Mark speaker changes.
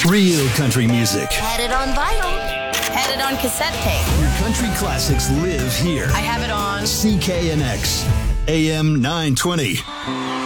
Speaker 1: Real country music.
Speaker 2: Had it on vinyl. Had it on cassette tape.
Speaker 1: Your country classics live here.
Speaker 2: I have it on
Speaker 1: CKNX, AM 920.